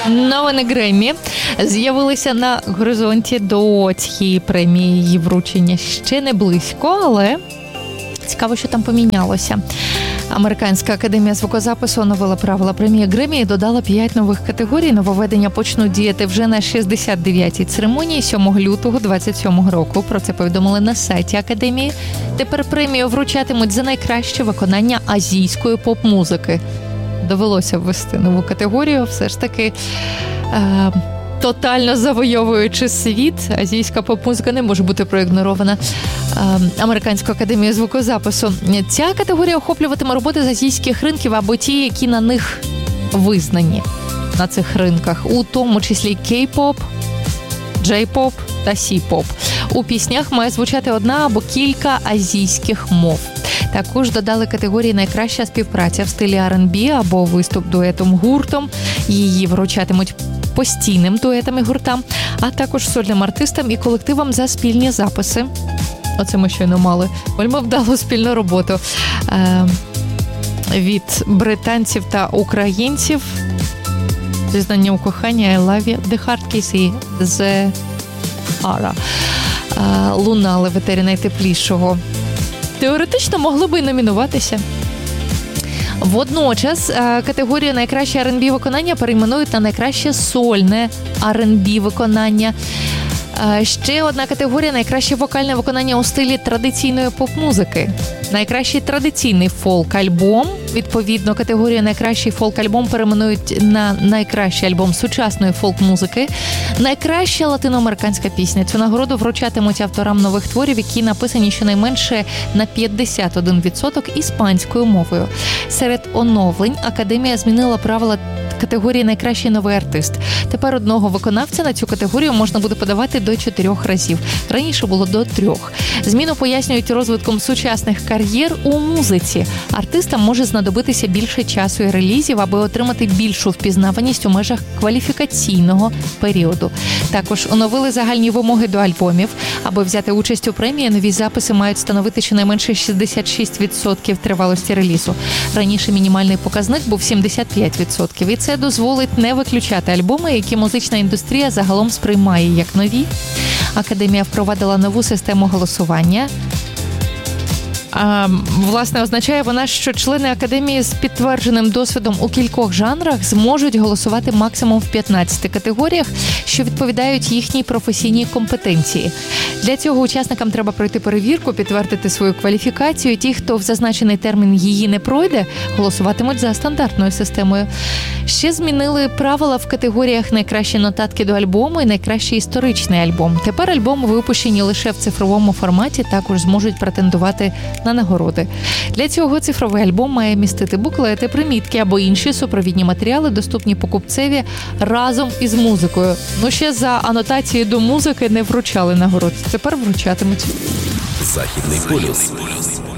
Новини Греммі з'явилися на горизонті до цієї премії. Її вручення ще не близько, але цікаво, що там помінялося. Американська академія звукозапису оновила правила премії Греммі і додала 5 нових категорій. Нововведення почнуть діяти вже на 69-й церемонії 7 лютого 27 року. Про це повідомили на сайті академії. Тепер премію вручатимуть за найкраще виконання азійської поп-музики. Довелося ввести нову категорію, все ж таки тотально завойовуючи світ, азійська поп-музика не може бути проігнорована Американською академією звукозапису. Ця категорія охоплюватиме роботи з азійських ринків або ті, які на них визнані, на цих ринках, у тому числі кей-поп, джей-поп та сі-поп. У піснях має звучати одна або кілька азійських мов. Також додали категорії «Найкраща співпраця в стилі R&B» або «Виступ дуетом-гуртом». Її вручатимуть постійним дуетам і гуртам, а також сольним артистам і колективам за спільні записи. Оце ми щойно мали вельми вдалу спільну роботу від британців та українців. Зізнання у коханні, I Love You, The Hard Kiss і The Ara лунали в етері найтеплішого. Теоретично могли би і номінуватися. Водночас категорію «Найкраще R&B виконання» перейменують на «Найкраще сольне R&B виконання». Ще одна категорія «Найкраще вокальне виконання у стилі традиційної поп-музики». Найкращий традиційний фолк-альбом. Відповідно, категорію «Найкращий фолк-альбом» перейменують на «Найкращий альбом сучасної фолк-музики». Найкраща латиноамериканська пісня. Цю нагороду вручатимуть авторам нових творів, які написані щонайменше на 51% іспанською мовою. Серед оновлень Академія змінила правила категорії «Найкращий новий артист». Тепер одного виконавця на цю категорію можна буде подавати до 4 разів. Раніше було до 3. Зміну пояснюють розвитком сучасних кар'єр у музиці. Артистам може знадобитися більше часу і релізів, аби отримати більшу впізнаваність у межах кваліфікаційного періоду. Також оновили загальні вимоги до альбомів. Аби взяти участь у премії, нові записи мають становити щонайменше 66% тривалості релізу. Раніше мінімальний показник був 75%. І це дозволить не виключати альбоми, які музична індустрія загалом сприймає як нові. Академія впровадила нову систему голосування. Власне, означає вона, що члени Академії з підтвердженим досвідом у кількох жанрах зможуть голосувати максимум в 15 категоріях, що відповідають їхній професійній компетенції. Для цього учасникам треба пройти перевірку, підтвердити свою кваліфікацію. Ті, хто в зазначений термін її не пройде, голосуватимуть за стандартною системою. Ще змінили правила в категоріях «Найкращі нотатки до альбому» і «Найкращий історичний альбом». Тепер альбоми, випущені лише в цифровому форматі, також зможуть претендувати на нагороди. Для цього цифровий альбом має містити буклети, примітки або інші супровідні матеріали, доступні покупцеві разом із музикою. Ще за анотації до музики не вручали нагород. Тепер вручатимуть. Західний полюс.